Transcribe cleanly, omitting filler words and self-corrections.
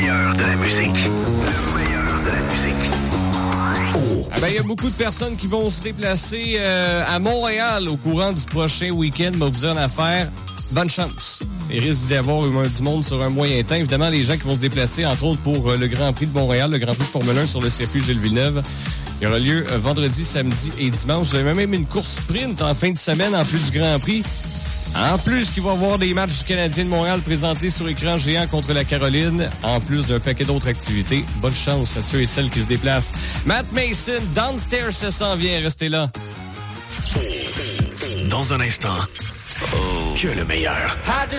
meilleur de la musique. Le meilleur de la musique. Oh. Ah ben, il y a beaucoup de personnes qui vont se déplacer à Montréal au courant du prochain week-end. Va vous dire en affaire. Bonne chance. Il risque d'y avoir du monde sur un moyen temps. Évidemment, les gens qui vont se déplacer, entre autres, pour le Grand Prix de Montréal, le Grand Prix de Formule 1 sur le circuit Gilles Villeneuve. Il y aura lieu vendredi, samedi et dimanche. Vous avez même une course sprint en fin de semaine, en plus du Grand Prix. En plus, qu'il va y avoir des matchs du Canadien de Montréal présentés sur écran géant contre la Caroline, en plus d'un paquet d'autres activités. Bonne chance à ceux et celles qui se déplacent. Matt Mason, Downstairs, ça s'en vient. Restez là. Dans un instant, que le meilleur.